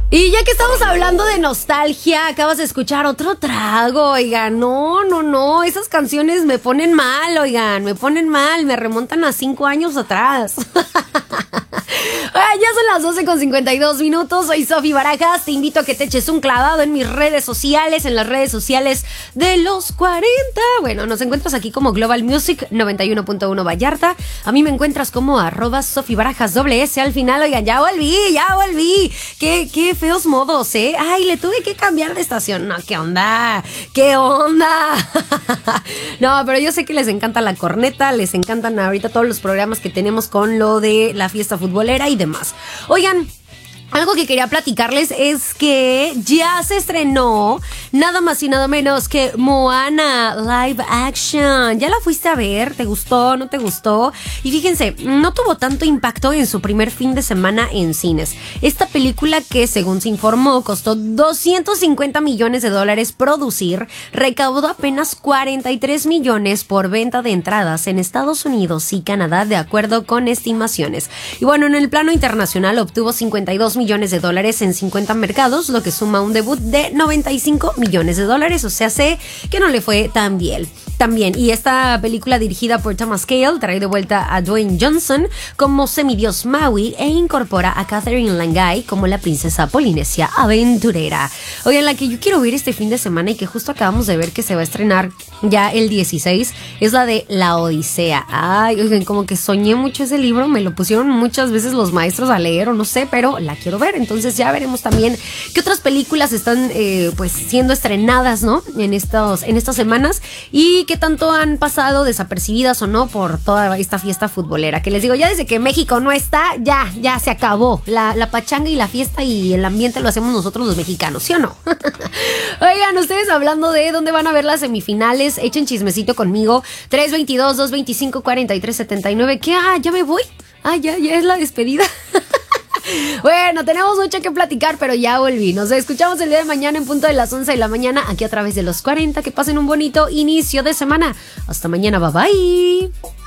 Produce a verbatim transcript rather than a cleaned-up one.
Y ya que estamos hablando de nostalgia, acabas de escuchar otro trago, oigan, no, no, no, esas canciones me ponen mal, oigan, me ponen mal, me remontan a cinco años atrás. Ya son las doce con cincuenta y dos minutos, soy Sofi Barajas, te invito a que te eches un clavado en mis redes sociales, en las redes sociales de los cuarenta. Bueno, nos encuentras aquí como Global Music noventa y uno punto uno Vallarta, a mí me encuentras como arroba Sofi Barajas doble S al final. Oigan, ya volví, ya volví, qué, qué feos modos, ¿eh? Ay, le tuve que cambiar de estación, no, qué onda, qué onda. No, pero yo sé que les encanta la corneta, les encantan ahorita todos los programas que tenemos con lo de la fiesta futbolera y demás. Oigan, algo que quería platicarles es que ya se estrenó nada más y nada menos que Moana Live Action. ¿Ya la fuiste a ver? ¿Te gustó? ¿No te gustó? Y fíjense, no tuvo tanto impacto en su primer fin de semana en cines. Esta película, que según se informó costó doscientos cincuenta millones de dólares producir, recaudó apenas cuarenta y tres millones por venta de entradas en Estados Unidos y Canadá, de acuerdo con estimaciones. Y bueno, en el plano internacional obtuvo cincuenta y dos millones de dólares en cincuenta mercados, lo que suma un debut de noventa y cinco millones de dólares, o sea, sé que no le fue tan bien. También, y esta película dirigida por Thomas Kail trae de vuelta a Dwayne Johnson como semidios Maui e incorpora a Catherine Langay como la princesa polinesia aventurera. Oigan, la que yo quiero ver este fin de semana y que justo acabamos de ver que se va a estrenar ya el dieciséis es la de La Odisea. Ay, oigan, como que soñé mucho ese libro, me lo pusieron muchas veces los maestros a leer o no sé, pero la quiero ver, entonces ya veremos también qué otras películas están eh, pues siendo estrenadas, ¿no? En estos, en estas semanas, y qué tanto han pasado desapercibidas o no por toda esta fiesta futbolera, que les digo, ya desde que México no está, ya, ya se acabó la, la pachanga y la fiesta y el ambiente lo hacemos nosotros los mexicanos, ¿sí o no? Oigan, ustedes hablando de dónde van a ver las semifinales, echen chismecito conmigo, tres veintidós, dos veinticinco, cuarenta y tres setenta y nueve, ¿qué? Ah, ¿ya me voy? Ah, ya, ya es la despedida. Bueno, tenemos mucho que platicar, pero ya volví. Nos escuchamos el día de mañana en punto de las once de la mañana aquí a través de los cuarenta. Que pasen un bonito inicio de semana. Hasta mañana, bye bye.